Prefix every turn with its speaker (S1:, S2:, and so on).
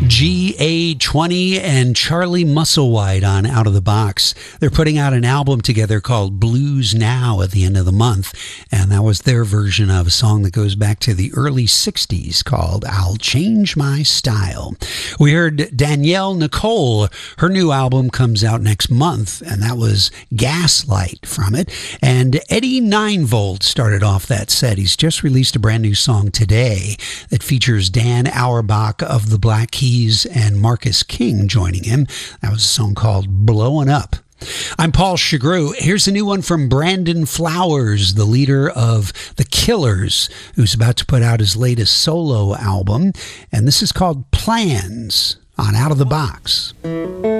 S1: GA20 and Charlie Musselwhite on Out of the Box. They're putting out an album together called Blues Now at the end of the month, and that was their version of a song that goes back to the early 60s called I'll Change My Style. We heard Danielle Nicole. Her new album comes out next month, and that was Gaslight from it. And Eddie Ninevolt started off that set. He's just released a brand new song today that features Dan Auerbach of the Black Keys and Marcus King joining him. That was a song called Blowin' Up. I'm Paul Chagru. Here's a new one from Brandon Flowers, the leader of The Killers, who's about to put out his latest solo album. And this is called Plans on Out of the Box.